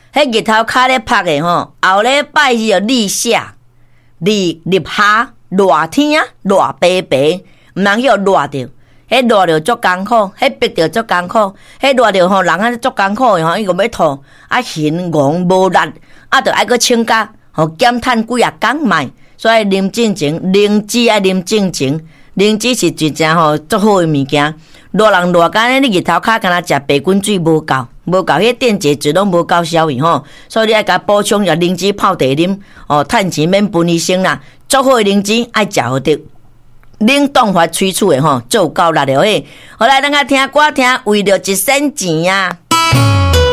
迄日头卡咧晒的吼，后礼拜是要立夏、立夏、热天、热白白，毋通叫热着。迄热着足艰苦，迄逼着足艰苦，迄热着吼，人啊足艰苦的吼，伊个要吐，形戆无力，着爱搁请假，吼减碳几啊工卖，所以啉进前，灵芝爱啉进前，灵芝是真正吼足好的物件。热人热干，你日头骹敢若食白滚水无够，迄电解质拢无够消去吼，所以你爱甲补充下灵芝泡茶啉，哦，趁钱免分医生啦，足好的灵芝爱食好得。冷冻法催促的吼，足有够力的嘿。好来，咱甲听歌听，为着1仙钱啊。